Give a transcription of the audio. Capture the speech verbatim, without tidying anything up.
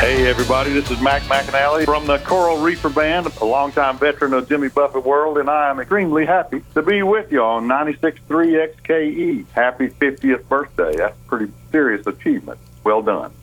Hey, everybody, this is Mac McAnally from the Coral Reefer Band, a longtime veteran of Jimmy Buffett World, and I am extremely happy to be with you on ninety-six point three X K E. Happy fiftieth birthday. That's a pretty serious achievement. Well done.